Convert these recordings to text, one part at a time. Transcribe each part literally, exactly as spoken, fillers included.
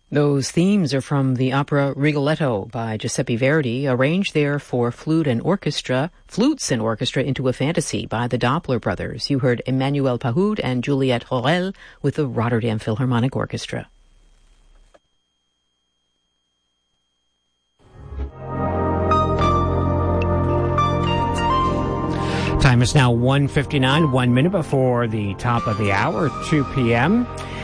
Those themes are from the opera Rigoletto by Giuseppe Verdi, arranged there for flute and orchestra, flutes and orchestra into a fantasy by the Doppler brothers. You heard Emmanuel Pahud and Juliette Horel with the Rotterdam Philharmonic Orchestra. Time is now one fifty-nine, one minute before the top of the hour, two p.m.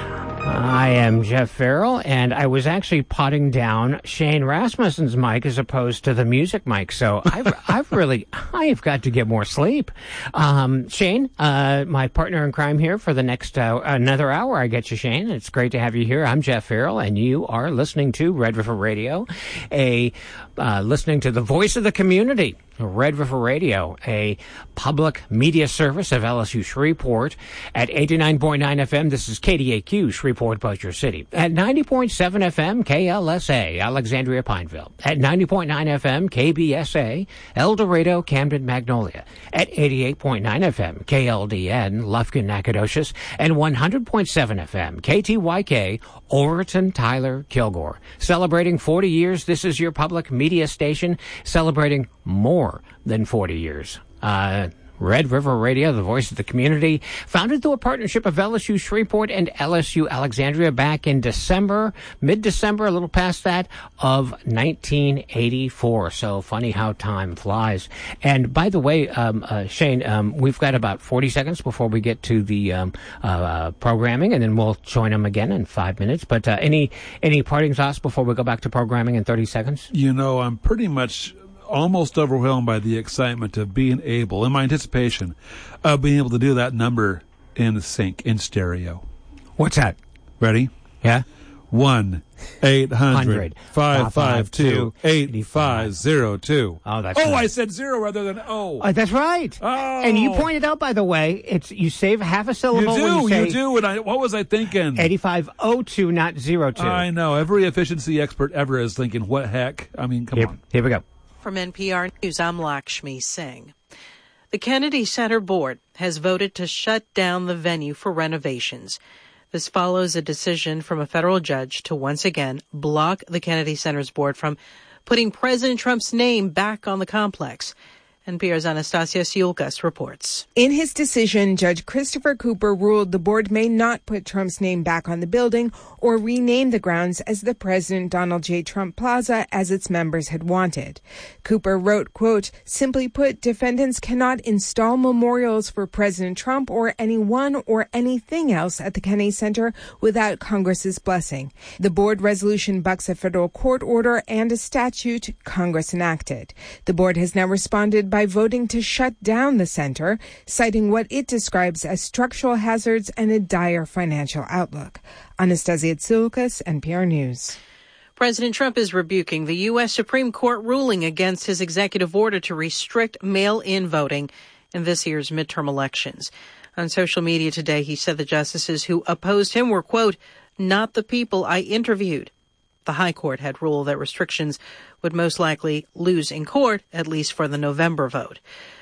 I am Jeff Farrell, and I was actually potting down Shane Rasmussen's mic as opposed to the music mic. So I've, I've really, I've got to get more sleep. Um, Shane, uh, my partner in crime here for the next, uh, another hour. I get you, Shane. It's great to have you here. I'm Jeff Farrell, and you are listening to Red River Radio, a, uh, listening to the voice of the community. Red River Radio, a public media service of L S U Shreveport at eighty-nine point nine F M. This is K D A Q, Shreveport, Bossier City. At ninety point seven F M, K L S A, Alexandria, Pineville. At ninety point nine F M, K B S A, El Dorado, Camden, Magnolia. At eighty-eight point nine F M, K L D N, Lufkin, Nacogdoches. And one hundred point seven F M, K T Y K, Overton, Tyler, Kilgore. Celebrating forty years, this is your public media station, celebrating more than forty years. Uh, Red River Radio, the voice of the community, founded through a partnership of L S U Shreveport and L S U Alexandria back in December, mid-December, a little past that, of nineteen eighty-four. So funny how time flies. And by the way, um, uh, Shane, um, we've got about forty seconds before we get to the um, uh, programming, and then we'll join them again in five minutes. But uh, any any parting thoughts before we go back to programming in thirty seconds? You know, I'm pretty much almost overwhelmed by the excitement of being able, and my anticipation of being able to do that number in sync, in stereo. What's that? Ready? Yeah? one eight hundred five five two eight five zero two. Oh, that's Oh, right. I said zero rather than O. Oh, that's right. Oh. And you pointed out, by the way, it's you save half a You syllable do, when you say you do. And I, what was I thinking? eighty-five oh two, not zero two. I know. Every efficiency expert ever is thinking, what heck? I mean, come here, on. Here we go. From N P R News, I'm Lakshmi Singh. The Kennedy Center Board has voted to shut down the venue for renovations. This follows a decision from a federal judge to once again block the Kennedy Center's board from putting President Trump's name back on the complex. N P R's Anastasia Siulkas reports. In his decision, Judge Christopher Cooper ruled the board may not put Trump's name back on the building or rename the grounds as the President Donald J. Trump Plaza as its members had wanted. Cooper wrote, quote, "Simply put, defendants cannot install memorials for President Trump or anyone or anything else at the Kennedy Center without Congress's blessing. The board resolution bucks a federal court order and a statute Congress enacted. The board has now responded by voting to shut down the center, citing what it describes as structural hazards and a dire financial outlook." Anastasia Tsioukas, N P R News. President Trump is rebuking the U S Supreme Court ruling against his executive order to restrict mail-in voting in this year's midterm elections. On social media today, he said the justices who opposed him were, quote, "not the people I interviewed." The High Court had ruled that restrictions would most likely lose in court, at least for the November vote.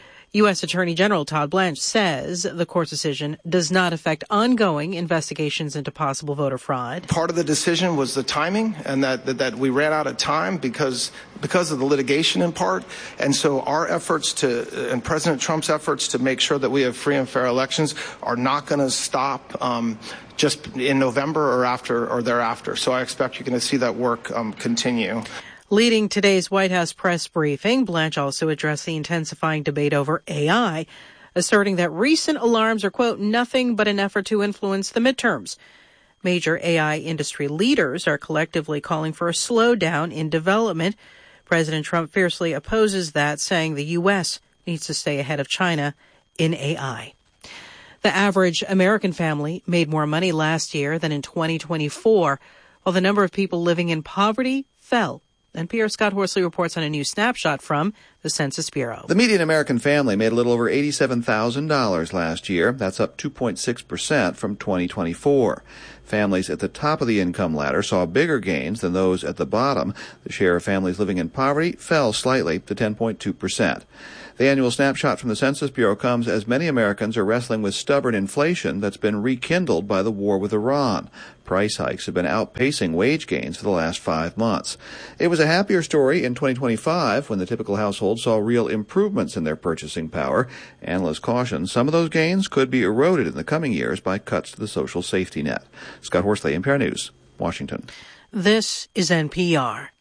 U S Attorney General Todd Blanche says the court's decision does not affect ongoing investigations into possible voter fraud. Part of the decision was the timing, and that, that, that we ran out of time because because of the litigation in part. And so our efforts to, and President Trump's efforts to make sure that we have free and fair elections are not going to stop um, just in November or after or thereafter. So I expect you're going to see that work um, continue. Leading today's White House press briefing, Blanche also addressed the intensifying debate over A I, asserting that recent alarms are, quote, "nothing but an effort to influence the midterms." Major A I industry leaders are collectively calling for a slowdown in development. President Trump fiercely opposes that, saying the U S needs to stay ahead of China in A I. The average American family made more money last year than in twenty twenty-four, while the number of people living in poverty fell. N P R Scott Horsley reports on a new snapshot from the Census Bureau. The median American family made a little over eighty-seven thousand dollars last year. That's up two point six percent from twenty twenty-four. Families at the top of the income ladder saw bigger gains than those at the bottom. The share of families living in poverty fell slightly to ten point two percent. The annual snapshot from the Census Bureau comes as many Americans are wrestling with stubborn inflation that's been rekindled by the war with Iran. Price hikes have been outpacing wage gains for the last five months. It was a happier story in twenty twenty-five when the typical household saw real improvements in their purchasing power. Analysts caution some of those gains could be eroded in the coming years by cuts to the social safety net. Scott Horsley, N P R News, Washington. This is N P R.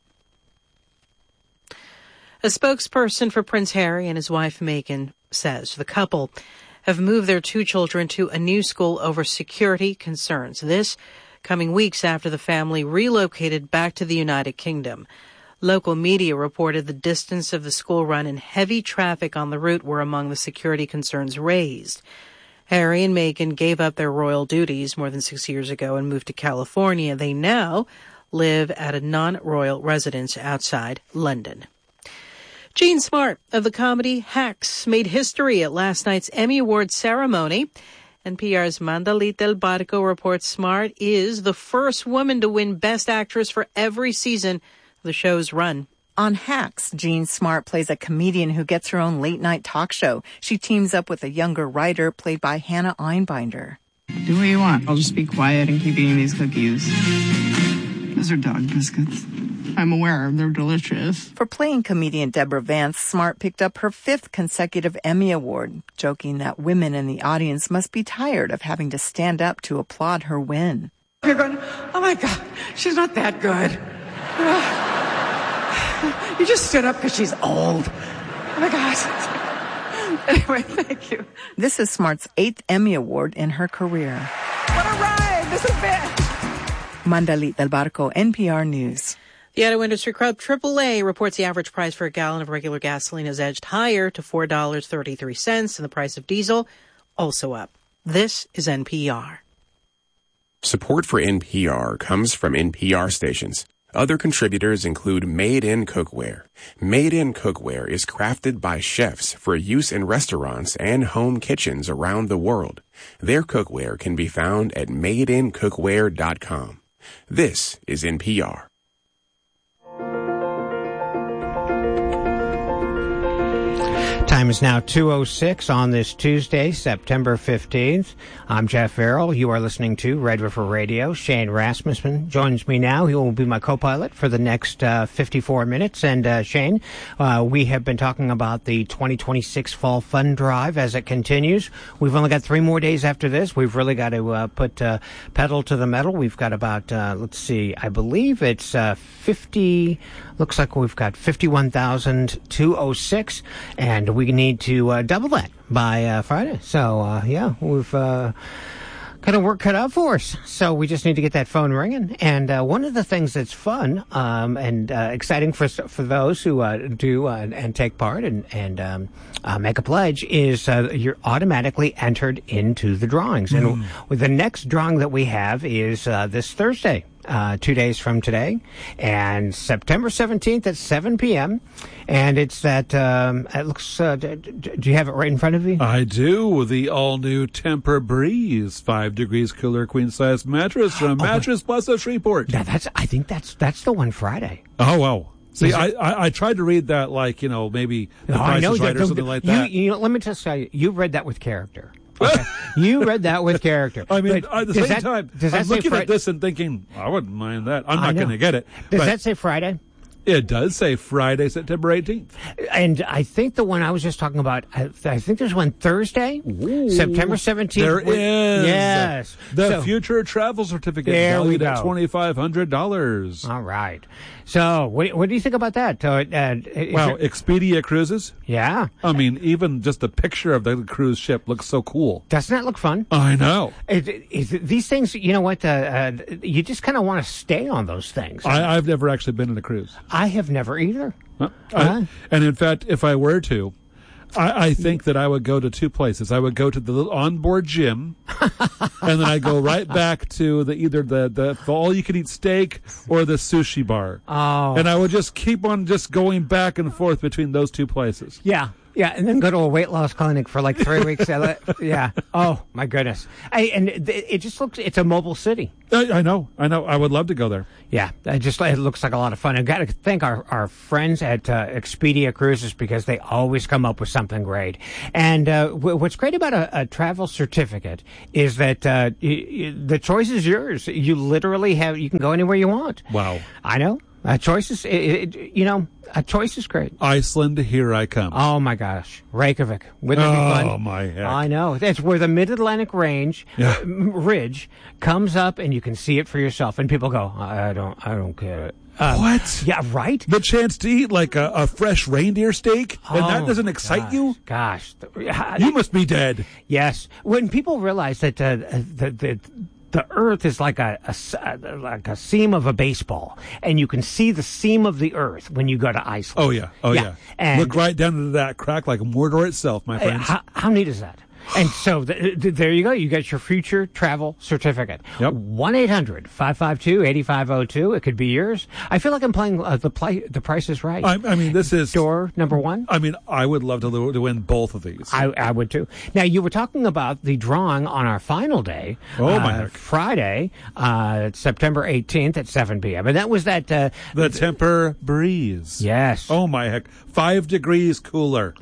A spokesperson for Prince Harry and his wife Meghan says the couple have moved their two children to a new school over security concerns. This coming weeks after the family relocated back to the United Kingdom. Local media reported the distance of the school run and heavy traffic on the route were among the security concerns raised. Harry and Meghan gave up their royal duties more than six years ago and moved to California. They now live at a non-royal residence outside London. Jean Smart of the comedy Hacks made history at last night's Emmy Awards ceremony. N P R's Mandalit Del Barco reports Smart is the first woman to win Best Actress for every season of the show's run. On Hacks, Jean Smart plays a comedian who gets her own late-night talk show. She teams up with a younger writer played by Hannah Einbinder. Do what you want. I'll just be quiet and keep eating these cookies. Those are dog biscuits. I'm aware they're delicious. For playing comedian Deborah Vance, Smart picked up her fifth consecutive Emmy Award, joking that women in the audience must be tired of having to stand up to applaud her win. You're going, oh my God, she's not that good. You just stood up because she's old. Oh my gosh. Anyway, thank you. This is Smart's eighth Emmy Award in her career. What a ride! This has been. Mandalit Del Barco, N P R News. The Auto Industry Club triple A reports the average price for a gallon of regular gasoline has edged higher to four dollars and thirty-three cents, and the price of diesel also up. This is N P R. Support for N P R comes from N P R stations. Other contributors include Made in Cookware. Made in Cookware is crafted by chefs for use in restaurants and home kitchens around the world. Their cookware can be found at made in cookware dot com. This is N P R. Time is now two oh six on this Tuesday, September fifteenth. I'm Jeff Farrell. You are listening to Red River Radio. Shane Rasmussen joins me now. He will be my co-pilot for the next uh, fifty-four minutes. And uh, Shane, uh, we have been talking about the twenty twenty-six Fall Fund Drive as it continues. We've only got three more days after this. We've really got to uh, put uh, pedal to the metal. We've got about, uh, let's see, I believe it's uh, fifty, looks like we've got fifty-one thousand two hundred six, and we need to uh, double that by uh, Friday. So, uh, yeah, we've uh, got of work cut out for us. So we just need to get that phone ringing. And uh, one of the things that's fun um, and uh, exciting for for those who uh, do uh, and take part and, and um, uh, make a pledge is uh, you're automatically entered into the drawings. Mm. And w- the next drawing that we have is uh, this Thursday. Uh, two days from today, and September seventeenth at seven p.m. And it's that, um, it looks, uh, d- d- do you have it right in front of you? I do. The all-new Temper Breeze, five degrees cooler queen-size mattress from Oh, Mattress Plus of Shreveport. Yeah, that's, I think that's, that's the one Friday. Oh, wow. See, Is I, it- I I tried to read that like, you know, maybe The No, Price I know is Right that- or something like you, that. You know, let me just tell you, you read that with character. Okay. You read that with character. I mean, But at the does same that- time, does that I'm say looking Fri- at this and thinking, I wouldn't mind that. I'm I not know. going to get it. Does But that say Friday? it does say Friday, September eighteenth. And I think the one I was just talking about, I, I think there's one Thursday, September seventeenth. There is. Yes. The So- future travel certificate There we valued at go. twenty-five hundred dollars. All right. So what, what do you think about that? Uh, uh, is Wow, there- Expedia Cruises? yeah. I mean, even just the picture of the cruise ship looks so cool. Doesn't that look fun? I know. It, it, it, these things, you know what? Uh, uh, you just kind of want to stay on those things. I, I've never actually been in a cruise. I have never either. Uh, Uh-huh. I, and in fact, if I were to, I, I think that I would go to two places. I would go to the little onboard gym, and then I go right back to the either the, the, the all-you-can-eat steak or the sushi bar. Oh. And I would just keep on just going back and forth between those two places. Yeah. Yeah, and then go to a weight loss clinic for like three weeks. Yeah. Oh, my goodness. I, and it, it just looks, it's a mobile city. I, I know. I know. I would love to go there. Yeah, it just it looks like a lot of fun. I've got to thank our, our friends at uh, Expedia Cruises because they always come up with something great. And uh, w- what's great about a, a travel certificate is that uh, y- y- the choice is yours. You literally have, you can go anywhere you want. Wow. I know. A choice is, it, it, you know, a choice is great. Iceland, here I come. Oh, my gosh. Reykjavik. Wouldn't it be fun? Oh, my heck. I know. That's where the Mid-Atlantic Range, Yeah. uh, Ridge, comes up, and you can see it for yourself. And people go, I don't, I don't get it. Um, What? Yeah, right? The chance to eat like a, a fresh reindeer steak, and Oh, that doesn't excite gosh, you? Gosh. You must be dead. Yes. When people realize that uh, the, the the Earth is like a, a s- uh, like a seam of a baseball, and you can see the seam of the Earth when you go to Iceland. Oh, yeah. Oh, yeah. And Look right down into that crack like Mordor itself, my uh, friends. how, how neat is that? And so th- th- there you go. You get your future travel certificate. Yep. one eight hundred five five two eight five zero two. It could be yours. I feel like I'm playing uh, the play. The Price is Right. I, I mean, this is... Door number one. I mean, I would love to, lo- to win both of these. I, I would too. Now, you were talking about the drawing on our final day. Oh, my uh, heck. Friday, uh, September eighteenth at seven p.m. And that was that. Uh, the temper breeze. yes. Oh, my heck. Five degrees cooler.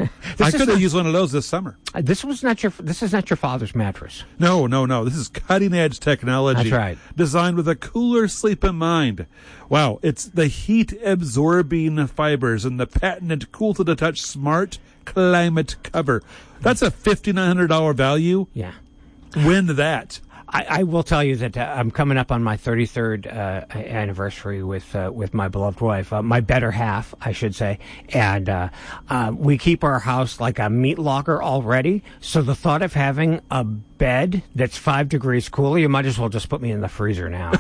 I is could have not- used one of those this summer. Uh, this was not your. This is not your father's mattress. No, no, no. This is cutting edge technology. That's right. Designed with a cooler sleep in mind. Wow. It's the heat absorbing fibers and the patented cool to the touch smart climate cover. That's a fifty-nine hundred dollars value. Yeah. Win that. I, I will tell you that uh, I'm coming up on my thirty-third uh, anniversary with uh, with my beloved wife, uh, my better half, I should say, and uh, uh, we keep our house like a meat locker already. So the thought of having a bed that's five degrees cooler, you might as well just put me in the freezer now.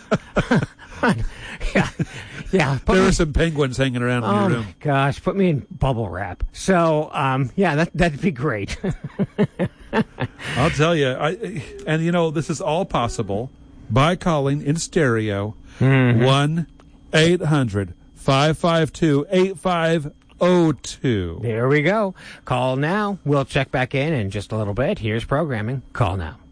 yeah, yeah. Put There me- are some penguins hanging around in Oh your my room. gosh, put me in bubble wrap. So, um, yeah, that that'd be great. I'll tell you. I, and you know, this is all possible by calling in stereo one eight hundred five five two eight five zero two. There we go. Call now. We'll check back in in just a little bit. Here's programming. Call now.